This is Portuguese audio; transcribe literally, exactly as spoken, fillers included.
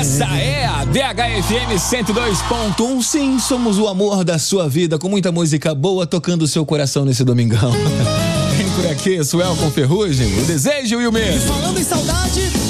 Essa é a D H F M cento e dois ponto um. Sim, somos o amor da sua vida, com muita música boa tocando o seu coração nesse domingão. Vem por aqui, Suel com Ferrugem, o desejo e o medo. Falando em saudade,